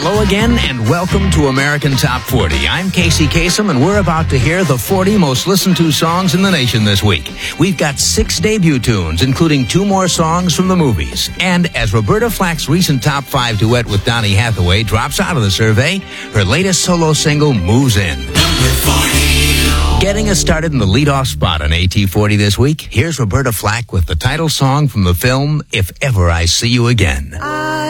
Hello again, and welcome to American Top 40. I'm Casey Kasem, and we're about to hear the 40 most listened to songs in the nation this week. We've got 6 debut tunes, including 2 more songs from the movies. And as Roberta Flack's recent Top 5 duet with Donny Hathaway drops out of the survey, her latest solo single moves in. Number 40. Getting us started in the leadoff spot on AT40 this week, here's Roberta Flack with the title song from the film, If Ever I See You Again.